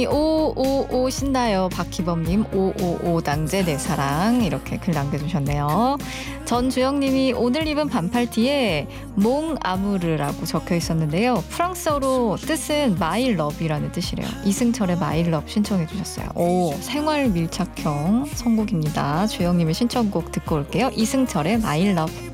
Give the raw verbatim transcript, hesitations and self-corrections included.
오오오 신나요. 박희범님 오오오 당제 내 사랑 이렇게 글 남겨주셨네요. 전주영님이 오늘 입은 반팔티에 몽 아무르라고 적혀 있었는데요. 프랑스어로 뜻은 마이 러브이라는 뜻이래요. 이승철의 마이 러브 신청해 주셨어요. 오, 생활 밀착형 선곡입니다. 주영님의 신청곡 듣고 올게요. 이승철의 마이 러브.